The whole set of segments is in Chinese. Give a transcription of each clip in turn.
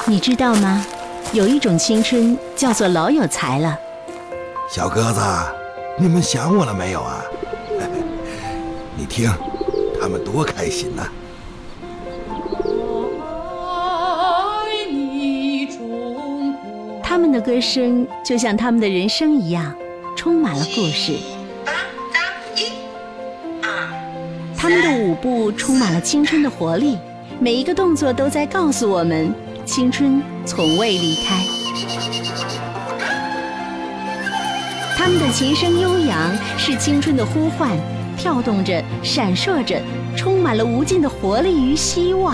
你知道吗？有一种青春叫做老有才了。 小鸽子，你们想我了没有啊？你听，他们多开心呐！ 他们的歌声就像他们的人生一样，充满了故事。他们的舞步充满了青春的活力，每一个动作都在告诉我们，青春从未离开。他们的琴声悠扬，是青春的呼唤，跳动着，闪烁着，充满了无尽的活力与希望。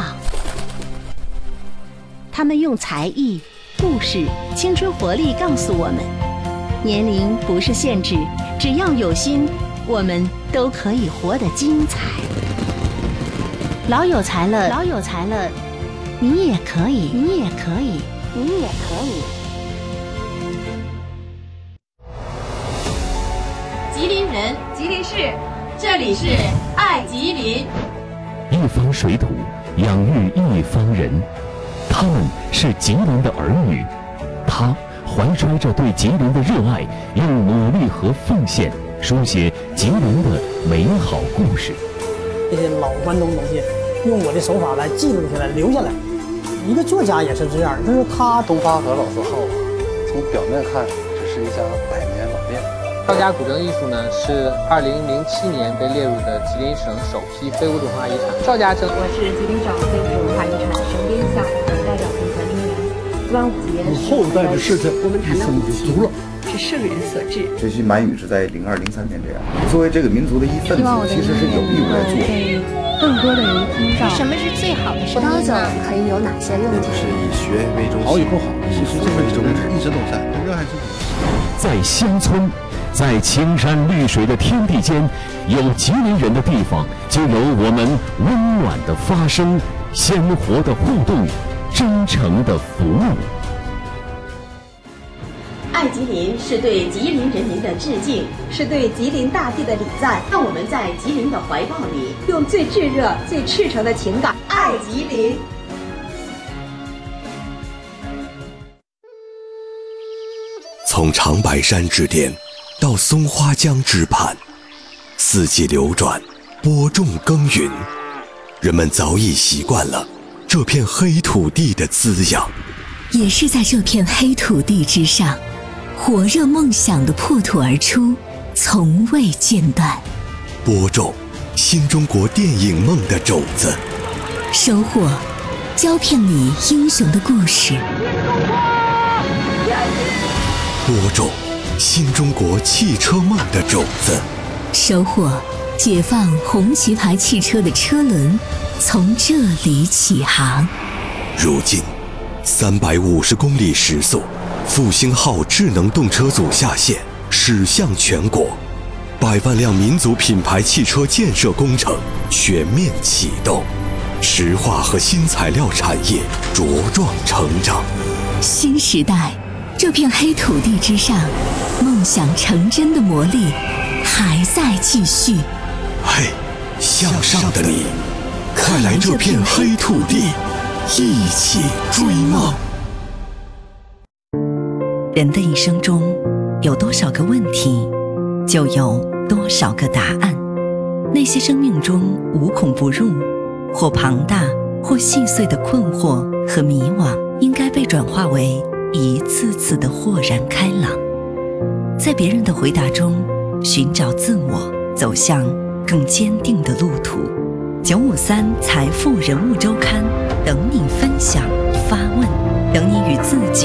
他们用才艺、故事、青春活力告诉我们，年龄不是限制，只要有心，我们都可以活得精彩。老有才了，老有才了，你也可以，你也可以，你也可以。 吉林人，吉林市，这里是爱吉林。 一方水土养育一方人，他们是吉林的儿女，他怀揣着对吉林的热爱，用努力和奉献书写吉林的美好故事。 这些老关东东西，用我的手法来记录下来，留下来。一个作家也是这样，就是他东发和老字号啊，从表面看只是一家百年老店。 赵家古镇艺术呢，是2007年被列入的吉林省首批非物质文化遗产。赵家镇， 我是吉林省非物质文化遗产省编下的代表评传人员。端午节后代的事情， 我们谈到补足了， 是圣人所致。 学习满语是在02、03年这样。作为这个民族的一份子，其实是有义务来做。 更多的人听到什么是最好的葡萄酒可以有哪些用途？ 是以学为中心， 好与不好，其实这份宗旨一直都在，热爱是在乡村，在青山绿水的天地间，有吉林人的地方，就有我们温暖的发声、鲜活的互动、真诚的服务。 爱吉林是对吉林人民的致敬， 是对吉林大地的礼赞。 让我们在吉林的怀抱里， 用最炙热、最赤诚的情感爱吉林。 从长白山之巅到松花江之畔，四季流转，播种耕耘，人们早已习惯了这片黑土地的滋养。 也是在这片黑土地之上，火热梦想的破土而出，从未间断。 播种新中国电影梦的种子， 收获胶片里英雄的故事。 播种新中国汽车梦的种子， 收获解放红旗牌汽车的车轮从这里起航。 如今350公里时速，复兴号智能动车组下线，驶向全国，100万辆民族品牌汽车建设工程全面启动，石化和新材料产业茁壮成长。 新时代，这片黑土地之上，梦想成真的魔力还在继续。 嘿，向上的你，快来这片黑土地，一起追梦。 人的一生中，有多少个问题，就有多少个答案。那些生命中无孔不入，或庞大或细碎的困惑和迷惘，应该被转化为一次次的豁然开朗。在别人的回答中寻找自我，走向更坚定的路途。953财富人物周刊，等你分享发问，等你与自己